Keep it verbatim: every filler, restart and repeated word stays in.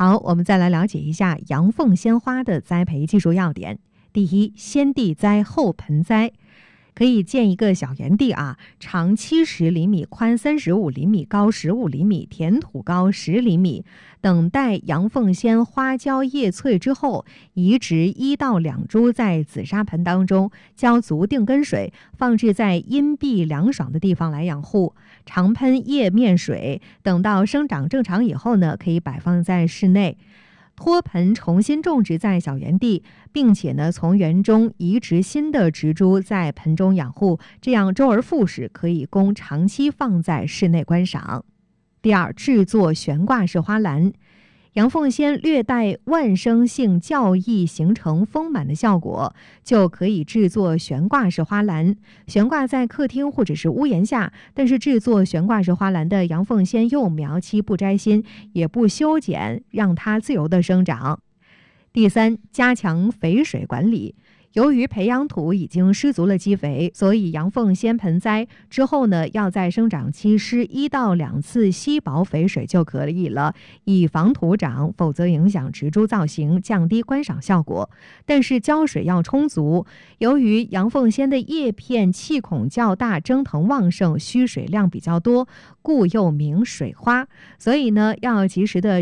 好，我们再来了解一下阳凤仙花的栽培技术要点。第一，先地栽后盆栽。可以建一个小园地啊，长七十厘米，宽三十五厘米，高十五厘米，填土高十厘米。等待阳凤仙花娇叶翠之后，移植一到两株在紫砂盆当中，浇足定根水，放置在阴蔽凉爽的地方来养护，常喷叶面水。等到生长正常以后呢，可以摆放在室内。托盆重新种植在小园地，并且呢从园中移植新的植株在盆中养护，这样周而复始，可以供长期放在室内观赏。第二，制作悬挂式花篮。阳凤仙略带万生性较易形成丰满的效果，就可以制作悬挂式花篮，悬挂在客厅或者是屋檐下。但是制作悬挂式花篮的阳凤仙幼苗期不摘心，也不修剪，让它自由的生长。第三，加强肥水管理。由于培养土已经施足了基肥，所以阳凤仙盆栽之后呢，要在生长期施一到两次稀薄肥水就可以了，以防土长，否则影响植株造型，降低观赏效果。但是浇水要充足，由于阳凤仙的叶片气孔较大，蒸腾旺盛，需水量比较多，故又名水花，所以呢，要及时的